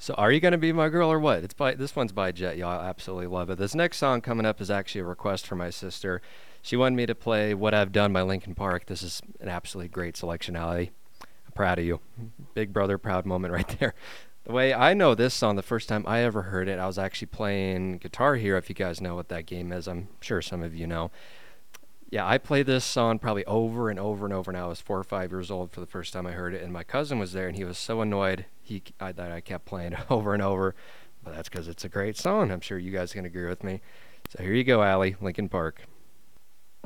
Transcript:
So are you gonna be my girl or what? This one's by Jet. Y'all absolutely love it. This next song coming up is actually a request from my sister. She wanted me to play "What I've Done" by Linkin Park. This is an absolutely great selection, Ali. I'm proud of you. Big brother proud moment right there. The way I know this song, the first time I ever heard it, I was actually playing Guitar Hero. If you guys know what that game is, I'm sure some of you know. Yeah, I played this song probably over and over and over. Now I was 4 or 5 years old for the first time I heard it, and my cousin was there, and he was so annoyed that I kept playing it over and over. But that's because it's a great song. I'm sure you guys can agree with me. So here you go, Allie, Lincoln Park.